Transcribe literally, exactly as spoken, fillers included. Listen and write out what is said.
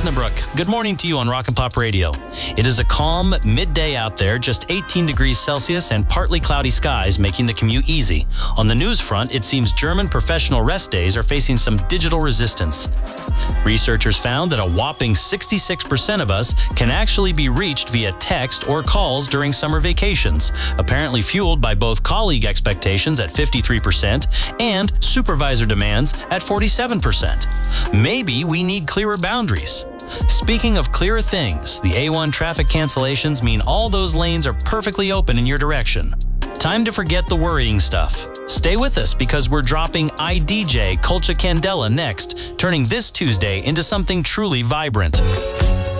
Osnabrück. Good morning to you on Rock and Pop Radio. It is a calm midday out there, just eighteen degrees Celsius and partly cloudy skies, making the commute easy. On the news front, it seems German professional rest days are facing some digital resistance. Researchers found that a whopping sixty-six percent of us can actually be reached via text or calls during summer vacations, apparently fueled by both colleague expectations at fifty-three percent and supervisor demands at forty-seven percent. Maybe we need clearer boundaries. Speaking of clearer things, the A one traffic cancellations mean all those lanes are perfectly open in your direction. Time to forget the worrying stuff. Stay with us because we're dropping I D J Colcha Candela next, turning this Tuesday into something truly vibrant.